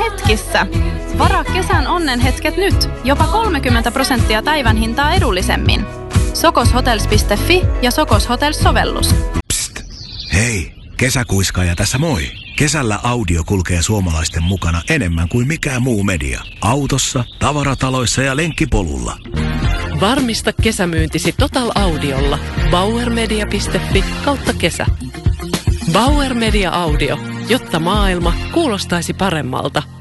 hetkissä. Varaa kesän onnenhetket nyt, jopa 30% päivän hintaa edullisemmin. Sokoshotels.fi ja Sokos Hotels-sovellus. Psst, hei, kesäkuiskaaja tässä moi. Kesällä audio kulkee suomalaisten mukana enemmän kuin mikään muu media. Autossa, tavarataloissa ja lenkkipolulla. Varmista kesämyyntisi Total Audiolla. bauermedia.fi/kesä. Bauer Media Audio, jotta maailma kuulostaisi paremmalta.